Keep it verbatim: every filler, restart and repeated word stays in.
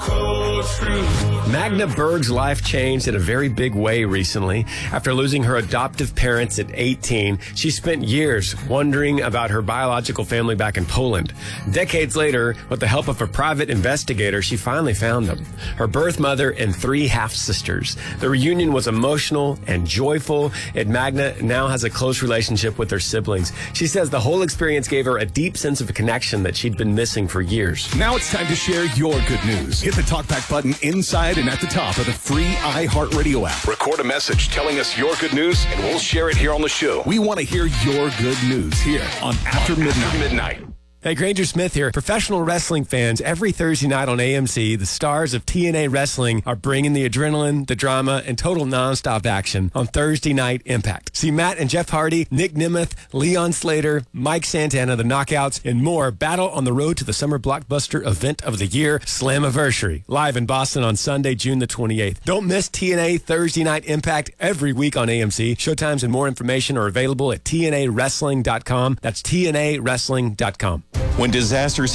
Magna Berg's life changed in a very big way recently. After losing her adoptive parents at eighteen, she spent years wondering about her biological family back in Poland. Decades later, with the help of a private investigator, she finally found them. Her birth mother and three half-sisters. The reunion was emotional and joyful, and Magna now has a close relationship with her siblings. She says the whole experience gave her a deep sense of a connection that she'd been missing for years. Now it's time to share your good news. Hit the TalkBack button inside and at the top of the free iHeartRadio app. Record a message telling us your good news, and we'll share it here on the show. We want to hear your good news here on After Midnight. After Midnight. Hey, Granger Smith here. Professional wrestling fans, every Thursday night on A M C, the stars of T N A Wrestling are bringing the adrenaline, the drama, and total nonstop action on Thursday Night Impact. See Matt and Jeff Hardy, Nick Nemeth, Leon Slater, Mike Santana, the Knockouts, and more battle on the road to the summer blockbuster event of the year, Slammiversary, live in Boston on Sunday, June the twenty-eighth. Don't miss T N A Thursday Night Impact every week on A M C. Showtimes and more information are available at T N A wrestling dot com. That's T N A wrestling dot com. When disasters